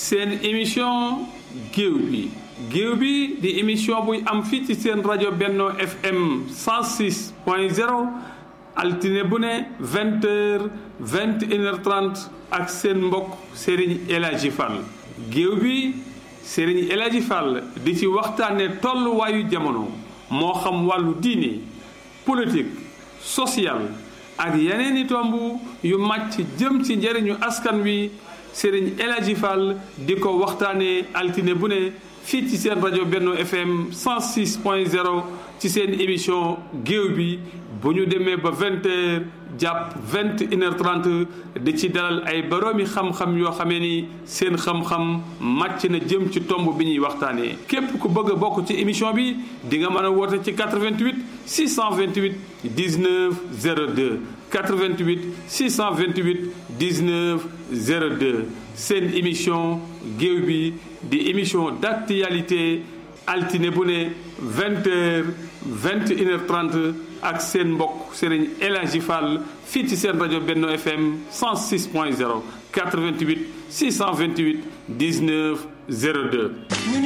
seen émission géew bi di émission buy am fii ci seen rajo Benno FM 106.0 altine bu ne 20h 21h30 ak seen mbokk Serigne El Hadji Fall géew bi Serigne El Hadji Fall di ci waxtaane tolluwaayu jamono moo xam wàllu diine politique social ak yeneen i tomb yu màcc jëm ci njëriñu askan wi Serigne El Hadji Fall di ko waxtaane altine bu ne fii ci seen rajo Benno FM 106.0 ci seen émission géew bi bu ñu demee ba 20h jàpp 21h30 di ci dalal ay boroomi xam-xam yoo xamee ni seen xam-xam màcc na jëm ci tomb bi ñuy waxtaanee képp ku bëgg a bokk ci émission bi di nga mën a woote ci 88 628 19 02 88 628 19 02 seen émission géew bi di émission d'actualité altine bu ne 20h 21h30 ak seen mbokk Serigne El Hadji Fall fii ci seen rajo Benno FM 106.0 88 628 19 02